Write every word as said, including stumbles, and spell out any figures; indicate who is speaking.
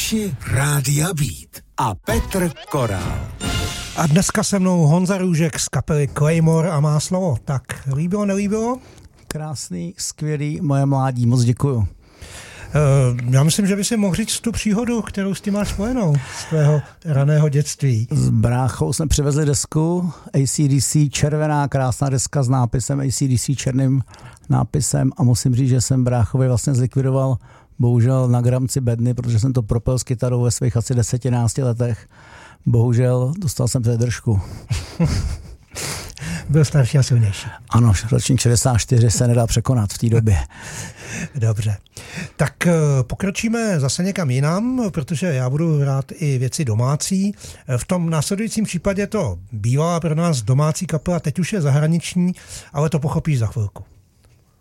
Speaker 1: Posluchači Rádia Beat a Petr Korál.
Speaker 2: A dneska se mnou Honza Růžek z kapely Claymore a má slovo. Tak, líbilo, nelíbilo?
Speaker 3: Krásný, skvělý, moje mládí, moc děkuju.
Speaker 2: Uh, já myslím, že by si mohl říct tu příhodu, kterou s tím máš spojenou z tvého raného dětství.
Speaker 3: S bráchou jsme přivezli desku A C D C, červená krásná deska s nápisem A C D C, černým nápisem, a musím říct, že jsem bráchovi vlastně zlikvidoval bohužel na gramci bedny, protože jsem to propel s kytarou ve svých asi deseti nácti letech. Bohužel dostal jsem předržku.
Speaker 2: Byl starší a silnější.
Speaker 3: Ano, ročník šedesát čtyři se nedá překonat v té době.
Speaker 2: Dobře. Tak pokročíme zase někam jinam, protože já budu hrát i věci domácí. V tom následujícím případě to bývala pro nás domácí kapela, teď už je zahraniční, ale to pochopíš za chvilku.